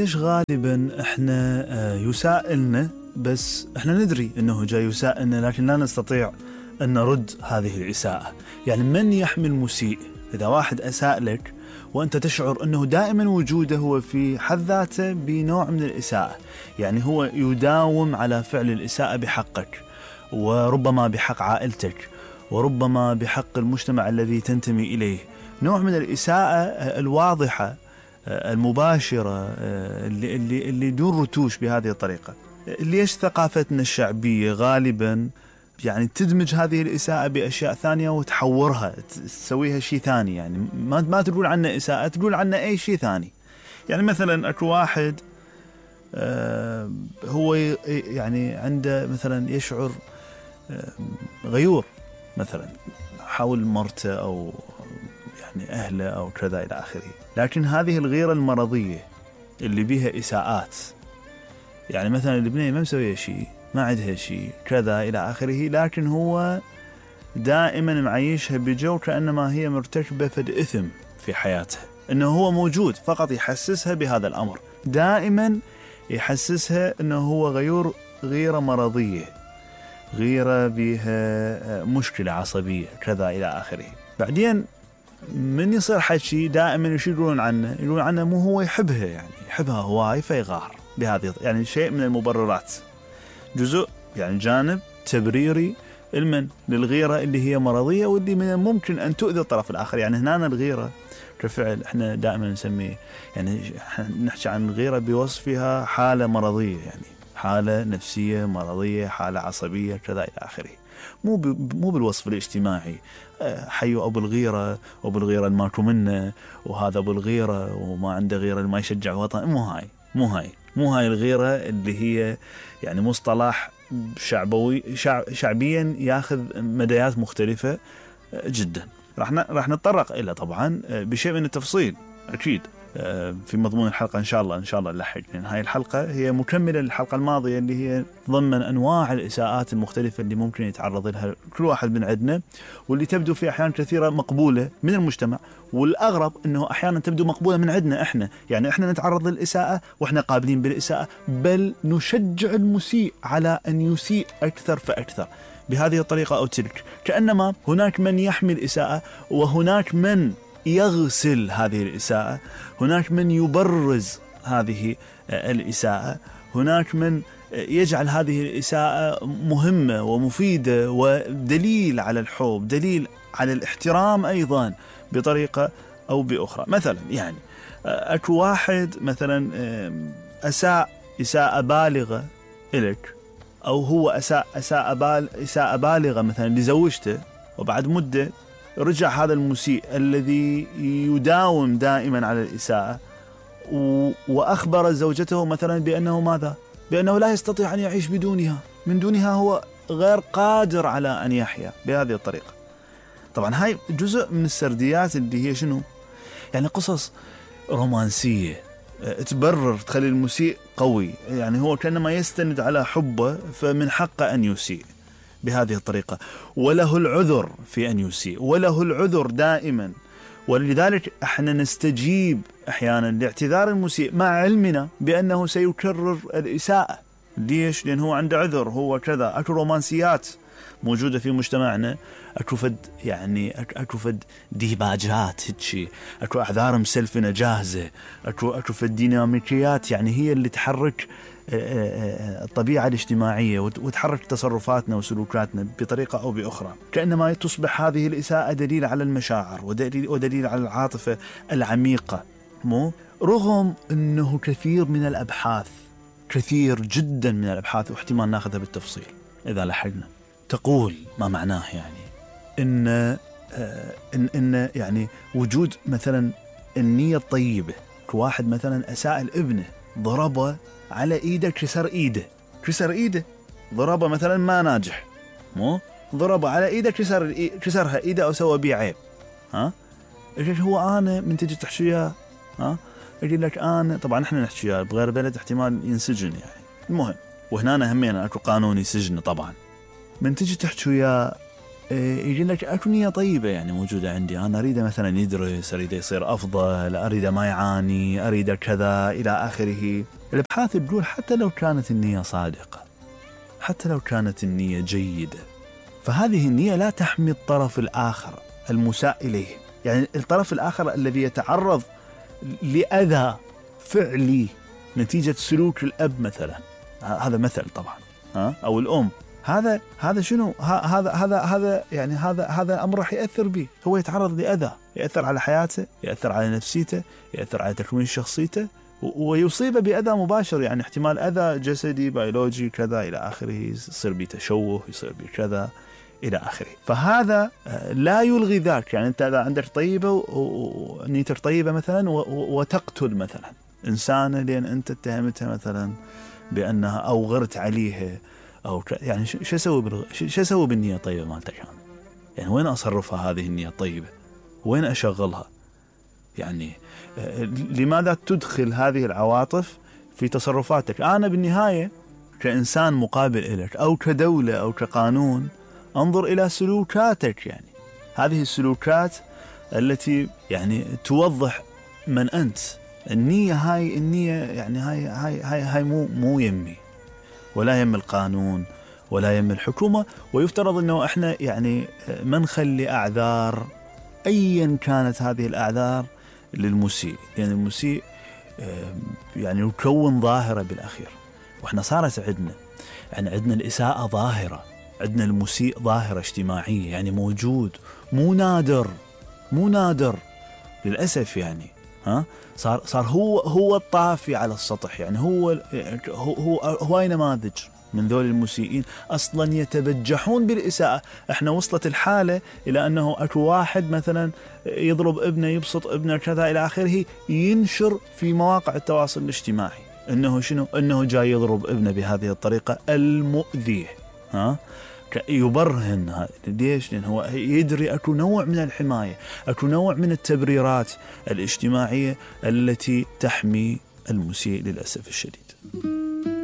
ليش غالبا احنا يسائلنا بس احنا ندري انه جاي يسائلنا لكن لا نستطيع ان نرد هذه الإساءة؟ يعني من يحمي المسيء؟ اذا واحد اساء لك وانت تشعر انه دائما وجوده هو في حد ذاته بنوع من الإساءة، يعني هو يداوم على فعل الإساءة بحقك وربما بحق عائلتك وربما بحق المجتمع الذي تنتمي إليه، نوع من الإساءة الواضحة المباشرة اللي دون رتوش بهذه الطريقة. ليش ثقافتنا الشعبية غالبا يعني تدمج هذه الإساءة بأشياء ثانية وتحورها تسويها شيء ثاني؟ يعني ما تقول عنه إساءة، تقول عنه أي شيء ثاني. يعني مثلا أكو واحد هو يعني عنده مثلا يشعر غيور مثلا حول مرته أو يعني أهله أو كذا إلى آخره، لكن هذه الغيرة المرضية اللي بيها إساءات، يعني مثلا البنية ما مسوية شيء، ما عندها شيء كذا إلى آخره، لكن هو دائما معيشها بجو كأنما هي مرتكبة فد إثم في حياتها، إنه هو موجود فقط يحسسها بهذا الأمر، دائما يحسسها إنه هو غيور، غيرة مرضية، غيرة بها مشكلة عصبية كذا إلى آخره. بعدين من يصير حكي دائما يقولون عنه مو هو يحبها، يعني يحبها هواي فيغار بهذه، يعني شيء من المبررات، جزء يعني جانب تبريري للغيرة اللي هي مرضية واللي من الممكن أن تؤذي الطرف الآخر. يعني هنا الغيرة كفعل احنا دائما نسميه، يعني نحكي عن الغيرة بوصفها حالة مرضية، يعني حالة نفسية مرضية، حالة عصبية كذا إلى آخره، مو بالوصف الاجتماعي حيو أبو الغيرة وأبو الغيرة الماكو منه وهذا أبو الغيرة وما عنده غيرة ما يشجع وطن. مو هاي الغيرة اللي هي يعني مصطلح شعبيا ياخذ مدايات مختلفة جدا. راح نتطرق إلى طبعا بشيء من التفصيل أكيد في مضمون الحلقة إن شاء الله نلحق، لأن هاي الحلقة هي مكملة للحلقة الماضية اللي هي ضمن أنواع الإساءات المختلفة اللي ممكن يتعرض لها كل واحد من عندنا، واللي تبدو في أحيان كثيرة مقبولة من المجتمع، والأغرب أنه أحيانا تبدو مقبولة من عندنا إحنا، يعني إحنا نتعرض للإساءة وإحنا قابلين بالإساءة، بل نشجع المسيء على أن يسيء أكثر فأكثر بهذه الطريقة أو تلك، كأنما هناك من يحمي الإساءة وهناك من يغسل هذه الإساءة، هناك من يبرز هذه الإساءة، هناك من يجعل هذه الإساءة مهمة ومفيدة ودليل على الحب، دليل على الاحترام أيضا بطريقة أو بأخرى. مثلا يعني أكو واحد مثلا إساءة بالغة إليك، أو هو إساءة بالغة مثلا لزوجته، وبعد مدة رجع هذا المسيء الذي يداوم دائما على الإساءة وأخبر زوجته مثلا بأنه ماذا؟ بأنه لا يستطيع أن يعيش من دونها هو غير قادر على أن يحيا بهذه الطريقة. طبعا هاي جزء من السرديات اللي هي شنو؟ يعني قصص رومانسية تبرر تخلي المسيء قوي، يعني هو كأنما يستند على حبه فمن حقه أن يسيء بهذه الطريقة، وله العذر في أن يسيء، وله العذر دائما، ولذلك احنا نستجيب احيانا لاعتذار المسيء مع علمنا بأنه سيكرر الإساءة. ليش؟ لأن هو عنده عذر، هو كذا. أكو رومانسيات موجودة في مجتمعنا، أكو فد ديباجات هيك، أكو أعذار مسلفنة جاهزة، أكو فد ديناميكيات يعني هي اللي تحرك الطبيعة الاجتماعية وتحرك تصرفاتنا وسلوكاتنا بطريقة أو بأخرى، كأنما تصبح هذه الإساءة دليل على المشاعر ودليل على العاطفة العميقة. رغم أنه كثير جدا من الأبحاث، واحتمال ناخذها بالتفصيل إذا لحقنا، تقول ما معناه يعني إن يعني وجود مثلا النية الطيبة. كواحد مثلا أساء لابنه، ضربه على إيده، كسر إيده، ضربه مثلا ما ناجح، ضربه على إيده، كسرها إيده أو سوى بيه عيب. إيش هو أنا من تجي تحشيها؟ أقول لك أنا طبعا إحنا نحشيها بغير بلد احتمال ينسجن يعني. المهم وهنا همينا أكو قانوني سجن طبعا. من تجي تحكي يجي لك اكو نية طيبة يعني موجودة عندي، انا اريده مثلا يدرس، اريده يصير افضل، اريده ما يعاني، اريده كذا الى اخره. الابحاث تقول حتى لو كانت النية صادقة، حتى لو كانت النية جيدة، فهذه النية لا تحمي الطرف الآخر المساء إليه. يعني الطرف الآخر الذي يتعرض لأذى فعلي نتيجة سلوك الأب مثلا، هذا مثل طبعا، أو الأم، هذا شنو؟ هذا يعني هذا أمر راح يأثر به، هو يتعرض لأذى، يأثر على حياته، يأثر على نفسيته، يأثر على تكوين شخصيته، ويصيب بأذى مباشر، يعني احتمال أذى جسدي بيولوجي كذا إلى آخره، يصير بتشوه، يصير بكذا إلى آخره. فهذا لا يلغي ذاك، يعني أنت إذا عندك طيبة ونيتك طيبة مثلا وتقتل مثلا إنسانة لأن أنت اتهمتها مثلا بأنها أو غرت عليها أو يعني شو أسوي بالنية الطيبة مالتك يعني وين أصرفها هذه النية الطيبة؟ وين أشغلها؟ يعني لماذا تدخل هذه العواطف في تصرفاتك؟ أنا بالنهاية كإنسان مقابل إليك أو كدولة أو كقانون أنظر إلى سلوكاتك، يعني هذه السلوكات التي يعني توضح من أنت. النية يعني هاي مو يمي ولا يم القانون ولا يم الحكومة، ويفترض أنه إحنا يعني ما نخلي أعذار أيا كانت هذه الأعذار للمسيء، لأن يعني المسيء يعني يكون ظاهرة بالأخير، وإحنا صارت عندنا الإساءة ظاهرة، عندنا المسيء ظاهرة اجتماعية، يعني موجود، مو نادر للأسف. يعني صار هو الطافي على السطح، يعني هو نماذج من ذول المسيئين أصلا يتبجحون بالإساءة. احنا وصلت الحالة إلى أنه أكو واحد مثلا يضرب ابنه، يبسط ابنه كذا إلى آخره، ينشر في مواقع التواصل الاجتماعي أنه شنو؟ أنه جاي يضرب ابنه بهذه الطريقة المؤذية، يبرهن. ليش؟ لأنه هو يدري أكو نوع من الحماية، أكو نوع من التبريرات الاجتماعية التي تحمي المسيء للأسف الشديد.